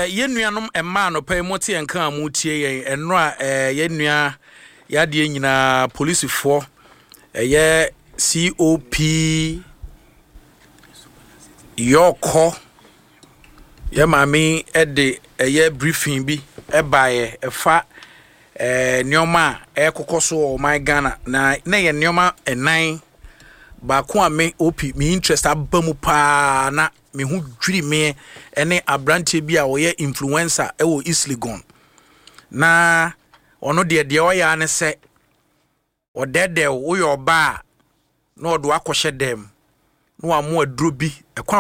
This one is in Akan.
yenuanom emma no pay moti enka amutie yen eno a yenua yade nyina policefo ye COP Yoko ye mami ede ye briefing bi ebaye efa nioma ekokoso o my Ghana na ye nioma enan ba ko ame OP me interest abamu pa na me hu dwiri me ene abrante bi a wo ye influencer e wo East Legon na ono de o ya ne se o dede wo yo ba na odo akohye dem no amu aduro bi